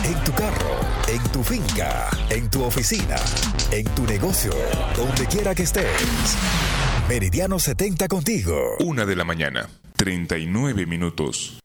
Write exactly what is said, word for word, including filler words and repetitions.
En tu carro, en tu finca, en tu oficina, en tu negocio, donde quiera que estés. Meridiano setenta contigo. Una de la mañana, treinta y nueve minutos.